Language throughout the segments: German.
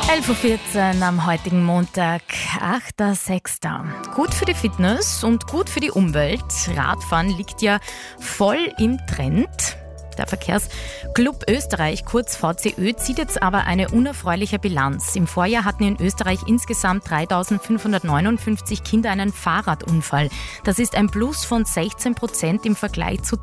11.14 Uhr am heutigen Montag, 8.6. Gut für die Fitness und gut für die Umwelt. Radfahren liegt ja voll im Trend. Der Verkehrsclub Österreich, kurz VCÖ, zieht jetzt aber eine unerfreuliche Bilanz. Im Vorjahr hatten in Österreich insgesamt 3.559 Kinder einen Fahrradunfall. Das ist ein Plus von 16% im Vergleich zu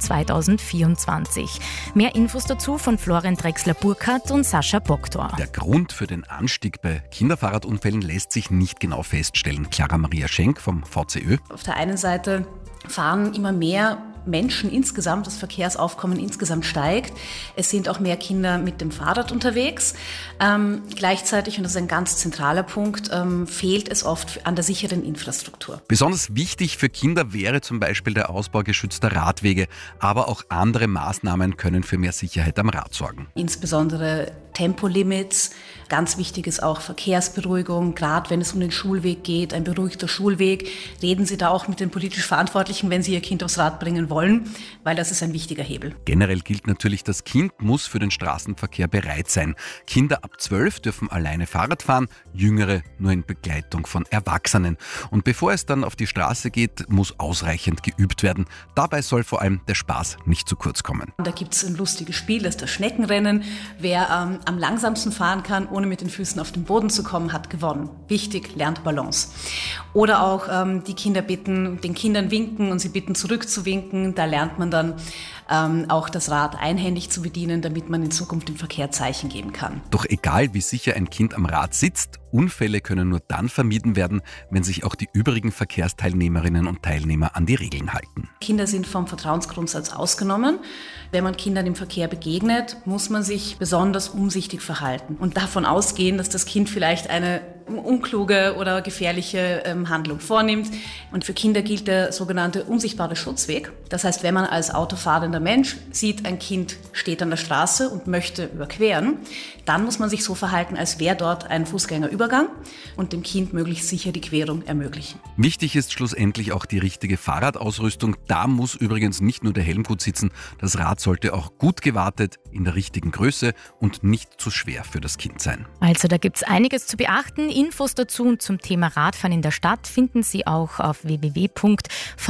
2024. Mehr Infos dazu von Florian Drechsler-Burkhardt und Sascha Boktor. Der Grund für den Anstieg bei Kinderfahrradunfällen lässt sich nicht genau feststellen. Clara Maria Schenk vom VCÖ. Auf der einen Seite fahren immer mehr Menschen insgesamt, das Verkehrsaufkommen insgesamt steigt. Es sind auch mehr Kinder mit dem Fahrrad unterwegs. Gleichzeitig, und das ist ein ganz zentraler Punkt, fehlt es oft an der sicheren Infrastruktur. Besonders wichtig für Kinder wäre zum Beispiel der Ausbau geschützter Radwege, aber auch andere Maßnahmen können für mehr Sicherheit am Rad sorgen. Insbesondere Tempolimits. Ganz wichtig ist auch Verkehrsberuhigung, gerade wenn es um den Schulweg geht, ein beruhigter Schulweg. Reden Sie da auch mit den politisch Verantwortlichen, wenn Sie Ihr Kind aufs Rad bringen wollen, weil das ist ein wichtiger Hebel. Generell gilt natürlich, das Kind muss für den Straßenverkehr bereit sein. Kinder ab 12 dürfen alleine Fahrrad fahren, Jüngere nur in Begleitung von Erwachsenen. Und bevor es dann auf die Straße geht, muss ausreichend geübt werden. Dabei soll vor allem der Spaß nicht zu kurz kommen. Da gibt es ein lustiges Spiel, das ist das Schneckenrennen. Wer am langsamsten fahren kann, ohne mit den Füßen auf den Boden zu kommen, hat gewonnen. Wichtig, lernt Balance. Oder auch die Kinder bitten, den Kindern winken und sie bitten zurückzuwinken. Da lernt man dann auch das Rad einhändig zu bedienen, damit man in Zukunft im Verkehr Zeichen geben kann. Doch egal, wie sicher ein Kind am Rad sitzt, Unfälle können nur dann vermieden werden, wenn sich auch die übrigen Verkehrsteilnehmerinnen und Teilnehmer an die Regeln halten. Kinder sind vom Vertrauensgrundsatz ausgenommen. Wenn man Kindern im Verkehr begegnet, muss man sich besonders umsichtig verhalten und davon ausgehen, dass das Kind vielleicht eine unkluge oder gefährliche Handlung vornimmt. Und für Kinder gilt der sogenannte unsichtbare Schutzweg. Das heißt, wenn man als autofahrender Mensch sieht, ein Kind steht an der Straße und möchte überqueren, dann muss man sich so verhalten, als wäre dort ein Fußgängerübergang und dem Kind möglichst sicher die Querung ermöglichen. Wichtig ist schlussendlich auch die richtige Fahrradausrüstung. Da muss übrigens nicht nur der Helm gut sitzen, das Rad sollte auch gut gewartet, in der richtigen Größe und nicht zu schwer für das Kind sein. Also da gibt es einiges zu beachten. Infos dazu und zum Thema Radfahren in der Stadt finden Sie auch auf www.vco.at.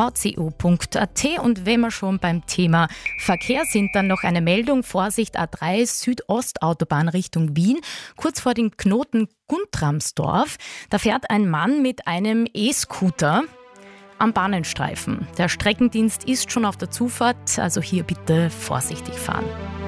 Und wenn wir schon beim Thema Verkehr sind, dann noch eine Meldung. Vorsicht, A3 Südostautobahn Richtung Wien, kurz vor dem Knoten Guntramsdorf. Da fährt ein Mann mit einem E-Scooter am Bahnenstreifen. Der Streckendienst ist schon auf der Zufahrt, also hier bitte vorsichtig fahren.